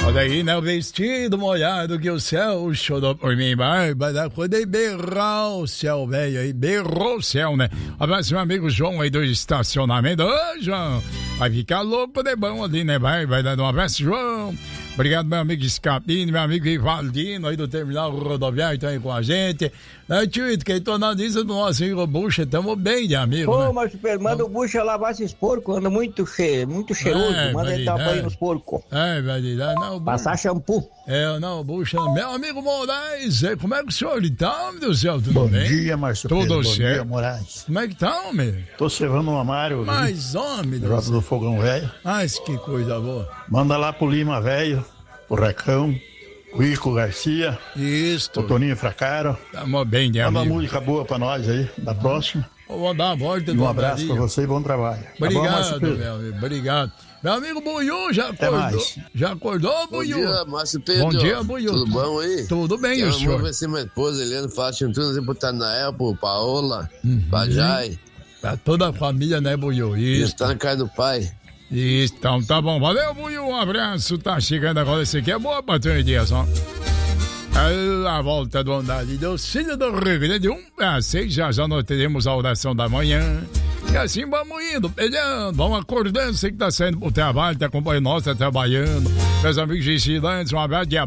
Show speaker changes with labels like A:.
A: Olha aí, né? O vestido molhado que o céu chorou por mim, mas acordei berrou o céu, velho, aí, berrou o céu, né? Abraço, meu amigo João aí do estacionamento. Ô, João, vai ficar louco de bom ali, né? Vai dar um abraço, João. Obrigado, meu amigo Escapini, meu amigo Rivaldino aí do terminal rodoviário, tá aí com a gente. Né, tio, quem tô na lista do nosso amigo Bucha, tamo bem de amigo.
B: Ô,
A: né?
B: mas super, manda o Bucha lavar esses porcos, anda muito cheiroso, manda ele dar banho nos porcos.
A: É, verdade, não,
B: Passar shampoo.
A: Não, Bucha, meu amigo Moraes, como é que o senhor tá, meu Deus do céu, tudo
C: Bom
A: bem?
C: dia, Márcio
A: Tudo
C: Pedro. Bom
A: certo.
C: dia, Moraes.
A: Como é que tá, homem?
C: Tô servando um amário,
A: Mas, homem,
C: Jota do Fogão Velho.
A: mas que coisa boa.
C: Manda lá pro Lima Velho, pro Recão, o Ico Garcia,
A: Isto.
C: o Toninho Fracaro.
A: Tamo bem de
C: Manda uma
A: amigo.
C: música boa pra nós aí, da próxima.
A: Vou dar a volta
C: E um abraço pra você e bom trabalho. Tá bom,
A: Obrigado,
C: Márcio Pedro?
A: meu amigo, obrigado. Meu amigo Buiú já
C: Até
A: acordou.
C: mais.
A: Já acordou, Buiú?
D: Bom dia, Márcio Pedro.
A: Bom dia, Buiú.
D: Tudo bom aí?
A: Tudo bem,
D: Eu
A: o
D: vou
A: senhor?
D: ver se minha esposa, Eliane, faz tudo pro Tanael, pro Paola, pra Jai.
A: Pra toda a família, né, Buiú?
D: Isso
A: Isso.
D: tá na casa do pai.
A: Isso, então tá bom. Valeu, Buiú. Um abraço. Tá chegando agora. Esse aqui é boa oportunidade, a volta do andar de Docílio do Rio Grande, 1 a 6, já nós teremos a oração da manhã. E assim vamos indo, pegando, vamos acordando. Você que tá saindo pro trabalho, tá acompanhando nós, tá trabalhando. Meus amigos de Gilantes, um abraço de